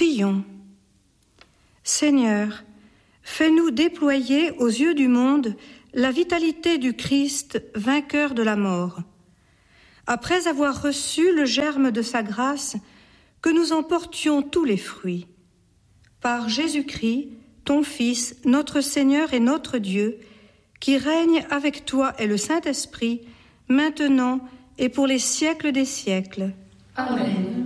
Prions. Seigneur, fais-nous déployer aux yeux du monde la vitalité du Christ, vainqueur de la mort. Après avoir reçu le germe de sa grâce, que nous en portions tous les fruits. Par Jésus-Christ, ton Fils, notre Seigneur et notre Dieu, qui règne avec toi et le Saint-Esprit, maintenant et pour les siècles des siècles. Amen.